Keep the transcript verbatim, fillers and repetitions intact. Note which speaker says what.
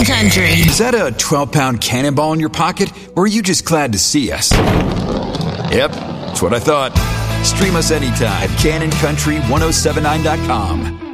Speaker 1: Cannon Country.
Speaker 2: Is that a twelve-pound cannonball in your pocket, or are you just glad to see us? Yep, that's what I thought. Stream us anytime at cannon country ten seventy-nine dot com.